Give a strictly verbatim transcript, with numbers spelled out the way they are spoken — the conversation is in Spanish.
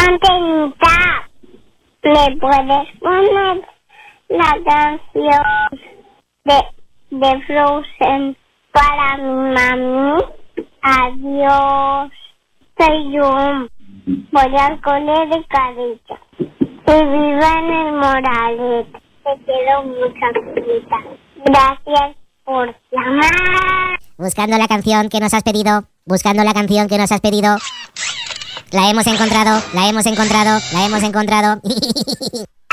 Antenita, ¿me puedes poner la canción de, de Frozen para mi mami? Adiós. Soy yo. Voy al cole de Carilla. Y viva en el Moralet. Te quiero mucho, Antenita. Gracias por llamar. Buscando la canción que nos has pedido. Buscando la canción que nos has pedido. La hemos encontrado, la hemos encontrado, la hemos encontrado.